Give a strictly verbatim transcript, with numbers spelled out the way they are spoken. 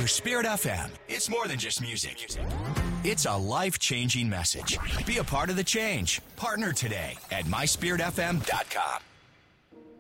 your Spirit F M. It's more than just music. It's a life-changing message. Be a part of the change. Partner today at my spirit f m dot com.